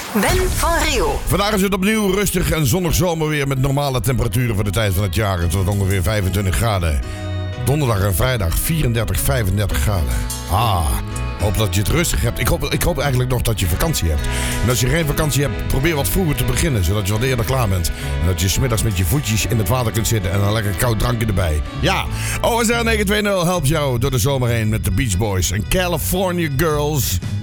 Ben van Riel. Vandaag is het opnieuw rustig en zonnig zomerweer met normale temperaturen voor de tijd van het jaar. Het wordt ongeveer 25 graden. Donderdag en vrijdag 34, 35 graden. Hoop dat je het rustig hebt. Ik hoop eigenlijk nog dat je vakantie hebt. En als je geen vakantie hebt, probeer wat vroeger te beginnen, zodat je wat eerder klaar bent. En dat je 's middags met je voetjes in het water kunt zitten en een lekker koud drankje erbij. Ja, OSR 920 helpt jou door de zomer heen met de Beach Boys en California Girls.